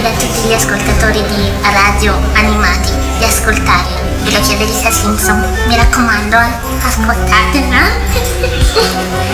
chiedo a tutti gli ascoltatori di radio animati di ascoltarla. Ve lo chiede Lisa Simpson. Mi raccomando, ascoltatela.